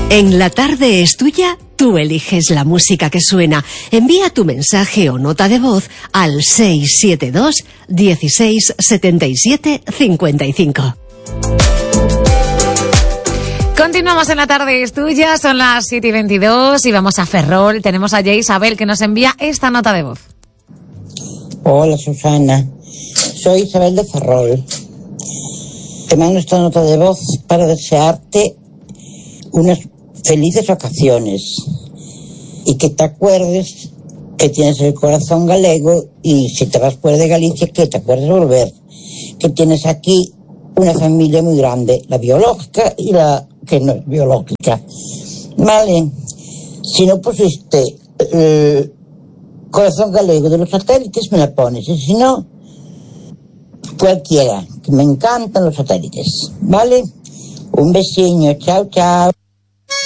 En La Tarde es Tuya, tú eliges la música que suena. Envía tu mensaje o nota de voz al 672 16 77 55. Continuamos en La Tarde es Tuya, son las 7:22 y vamos a Ferrol. Tenemos a Isabel que nos envía esta nota de voz. Hola Susana, soy Isabel de Ferrol. Te mando esta nota de voz para desearte unas felices vacaciones y que te acuerdes que tienes el corazón galego y si te vas fuera de Galicia que te acuerdes de volver, que tienes aquí una familia muy grande, la biológica y la que no es biológica, vale. Si no pusiste el corazón galego de los satélites me la pones, y si no cualquiera, que me encantan los satélites, vale. Un besiño, chao chao.